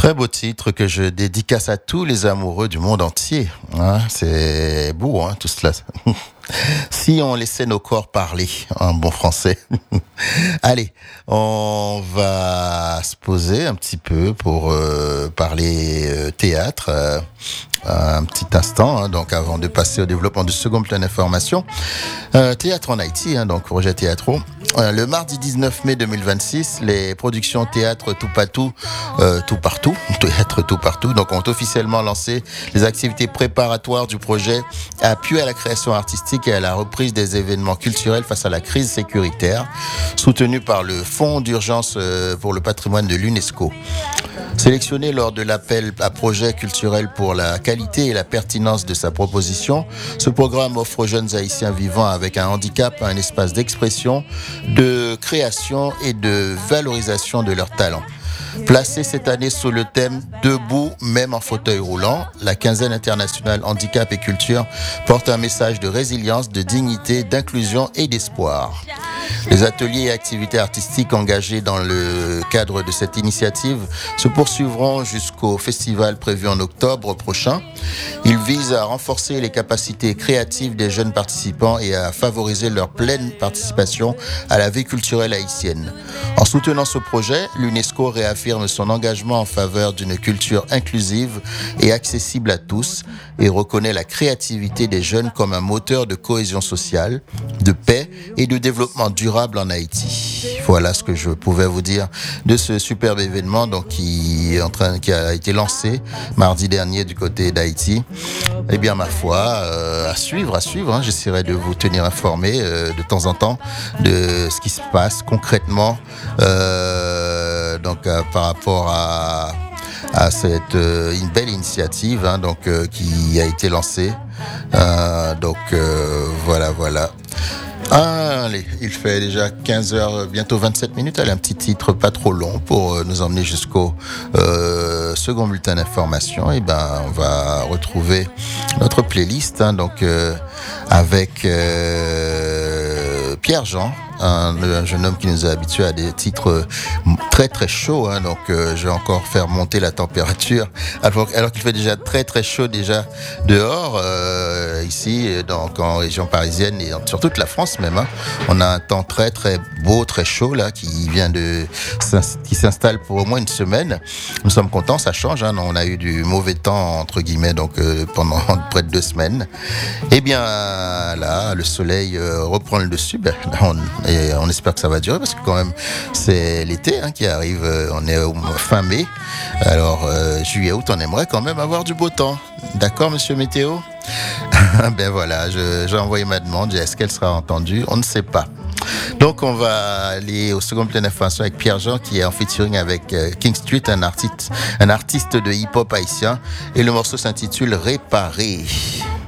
Très beau titre que je dédicace à tous les amoureux du monde entier. Hein, c'est beau, hein, tout cela. Si on laissait nos corps parler en bon français. Allez, on va se poser un petit peu pour parler théâtre un petit instant, hein, donc avant de passer au développement du second plan d'information. Théâtre en Haïti, hein, donc projet Théâtro. Le mardi 19 mai 2026, les productions Théâtre Tout Partout, Théâtre Tout Partout, donc ont officiellement lancé les activités préparatoires du projet appui à la création artistique et à la reprise des événements culturels face à la crise sécuritaire, soutenu par le Fonds d'urgence pour le patrimoine de l'UNESCO. Sélectionné lors de l'appel à projet culturel pour la qualité et la pertinence de sa proposition, ce programme offre aux jeunes Haïtiens vivant avec un handicap un espace d'expression, de création et de valorisation de leurs talents. Placé cette année sous le thème « Debout, même en fauteuil roulant », la quinzaine internationale handicap et culture porte un message de résilience, de dignité, d'inclusion et d'espoir. Les ateliers et activités artistiques engagés dans le cadre de cette initiative se poursuivront jusqu'au festival prévu en octobre prochain. Ils visent à renforcer les capacités créatives des jeunes participants et à favoriser leur pleine participation à la vie culturelle haïtienne. En soutenant ce projet, l'UNESCO réaffirme son engagement en faveur d'une culture inclusive et accessible à tous et reconnaît la créativité des jeunes comme un moteur de cohésion sociale, de paix et de développement durable en Haïti. Voilà ce que je pouvais vous dire de ce superbe événement donc, qui a été lancé mardi dernier du côté d'Haïti. Eh bien, ma foi, à suivre. Hein. J'essaierai de vous tenir informé de temps en temps de ce qui se passe concrètement par rapport à cette une belle initiative hein, qui a été lancée. Voilà. Allez, il fait déjà 15h, bientôt 27 minutes. Allez, un petit titre pas trop long pour nous emmener jusqu'au second bulletin d'information. Et on va retrouver notre playlist avec Pierre-Jean, un jeune homme qui nous a habitués à des titres très très chauds. Hein, je vais encore faire monter la température alors qu'il fait déjà très très chaud déjà dehors ici en région parisienne et sur toute la France même. Hein. On a un temps très très beau, très chaud là qui s'installe pour au moins une semaine. Nous sommes contents, ça change. Hein, on a eu du mauvais temps entre guillemets pendant près de 2 semaines. Eh bien là, le soleil reprend le dessus. Et on espère que ça va durer parce que quand même c'est l'été qui arrive, on est au fin mai, alors juillet, août on aimerait quand même avoir du beau temps, d'accord monsieur Météo? Ben voilà, j'ai envoyé ma demande, est-ce qu'elle sera entendue? On ne sait pas. Donc on va aller au second plein d'information avec Pierre-Jean qui est en featuring avec King Street, un artiste de hip-hop haïtien, et le morceau s'intitule Réparer.